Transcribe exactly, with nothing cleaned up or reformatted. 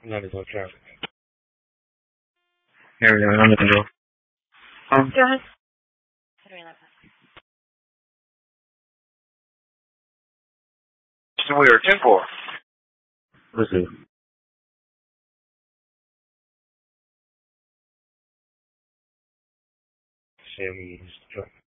Not as low traffic. Here we go, under control. Um, Go ahead. so we are ten four. Let's see. Sammy is